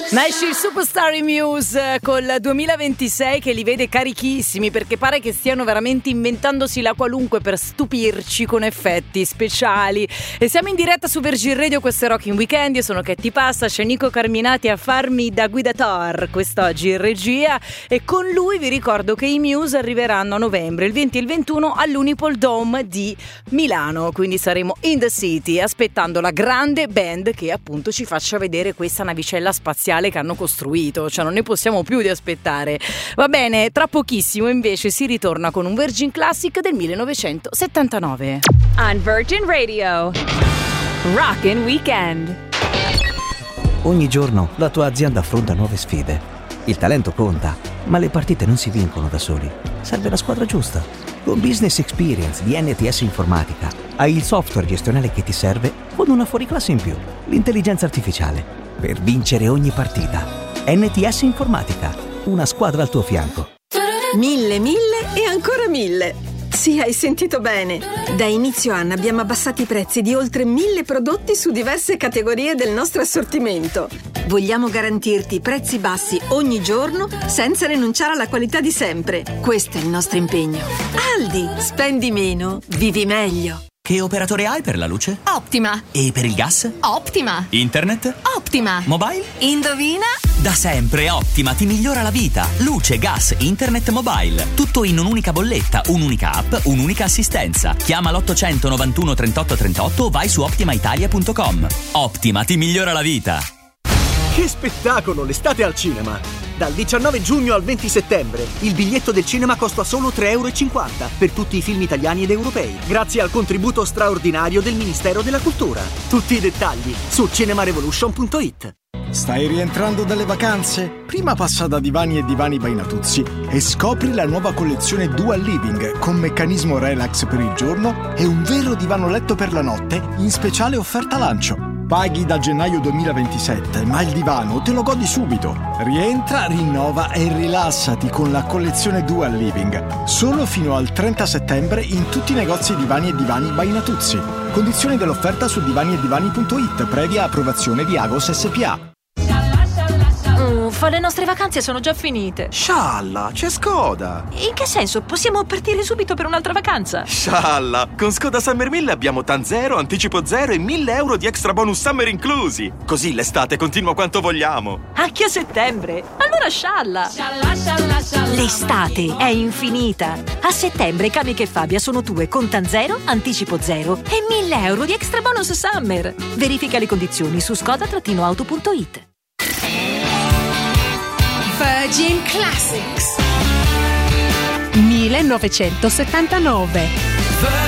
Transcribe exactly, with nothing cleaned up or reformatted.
Nasce il Superstar i Muse col duemilaventisei che li vede carichissimi, perché pare che stiano veramente inventandosi la qualunque per stupirci con effetti speciali. E siamo in diretta su Virgin Radio, questo è Rockin' Weekend. Io sono Katy Pasta, c'è Nico Carminati a farmi da guidator quest'oggi in regia, e con lui vi ricordo che i Muse arriveranno a novembre, il venti e il ventuno all'Unipol Dome di Milano, quindi saremo in the city aspettando la grande band che appunto ci faccia vedere questa navicella spaziale che hanno costruito, cioè non ne possiamo più di aspettare. Va bene, tra pochissimo invece si ritorna con un Virgin Classic del millenovecentosettantanove. On Virgin Radio, Rockin' Weekend. Ogni giorno la tua azienda affronta nuove sfide. Il talento conta, ma le partite non si vincono da soli. Serve la squadra giusta. Con Business Experience di N T S Informatica hai il software gestionale che ti serve con una fuoriclasse in più, l'intelligenza artificiale, per vincere ogni partita. N T S Informatica, una squadra al tuo fianco. Mille, mille e ancora mille. Sì, hai sentito bene. Da inizio anno abbiamo abbassato i prezzi di oltre mille prodotti su diverse categorie del nostro assortimento. Vogliamo garantirti prezzi bassi ogni giorno senza rinunciare alla qualità di sempre. Questo è il nostro impegno. Aldi, spendi meno, vivi meglio. Che operatore hai per la luce? Optima. E per il gas? Optima. Internet? Optima. Mobile? Indovina? Da sempre Optima ti migliora la vita. Luce, gas, internet, mobile. Tutto in un'unica bolletta, un'unica app, un'unica assistenza. Chiama l'ottocento novantuno trentotto trentotto o vai su optima italia punto com. Optima ti migliora la vita. Che spettacolo l'estate al cinema! Dal diciannove giugno al venti settembre il biglietto del cinema costa solo tre e cinquanta euro per tutti i film italiani ed europei, grazie al contributo straordinario del Ministero della Cultura. Tutti i dettagli su cinemarevolution punto it. Stai rientrando dalle vacanze? Prima passa da Divani e Divani by Natuzzi e scopri la nuova collezione Dual Living con meccanismo relax per il giorno e un vero divano letto per la notte in speciale offerta lancio. Paghi da gennaio duemilaventisette, ma il divano te lo godi subito. Rientra, rinnova e rilassati con la collezione Dual Living. Solo fino al trenta settembre in tutti i negozi Divani e Divani by Natuzzi. Condizioni dell'offerta su divani e divani punto it, previa approvazione di Agos S P A. Uffa, le nostre vacanze sono già finite. Scialla, c'è Skoda. In che senso? Possiamo partire subito per un'altra vacanza? Scialla, con Skoda Summer mille abbiamo TAN zero, anticipo zero e mille euro di extra bonus summer inclusi. Così l'estate continua quanto vogliamo. Anche a settembre? Allora scialla. Scialla, scialla, scialla. L'estate è infinita. A settembre Kamiq e Fabia sono tue con TAN zero, anticipo zero e mille euro di extra bonus summer. Verifica le condizioni su skoda auto punto it. Virgin Classics millenovecentosettantanove.